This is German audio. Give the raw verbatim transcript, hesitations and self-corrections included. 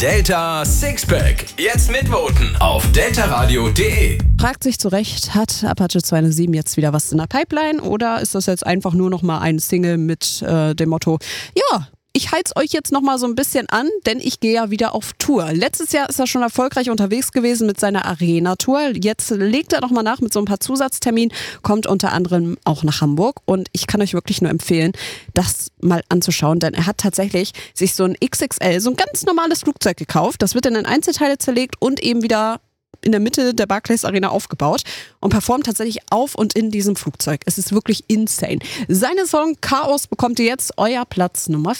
Delta Sixpack. Jetzt mitvoten auf deltaradio punkt de. Fragt sich zu Recht, hat Apache zweihundertsieben jetzt wieder was in der Pipeline oder ist das jetzt einfach nur noch mal ein Single mit äh, dem Motto, ja, ich heiz euch jetzt noch mal so ein bisschen an, denn ich gehe ja wieder auf Tour. Letztes Jahr ist er schon erfolgreich unterwegs gewesen mit seiner Arena-Tour. Jetzt legt er noch mal nach mit so ein paar Zusatzterminen, kommt unter anderem auch nach Hamburg. Und ich kann euch wirklich nur empfehlen, das mal anzuschauen, denn er hat tatsächlich sich so ein X X L, so ein ganz normales Flugzeug gekauft. Das wird dann in Einzelteile zerlegt und eben wieder in der Mitte der Barclays Arena aufgebaut und performt tatsächlich auf und in diesem Flugzeug. Es ist wirklich insane. Seine Song Chaos bekommt ihr jetzt, euer Platz Nummer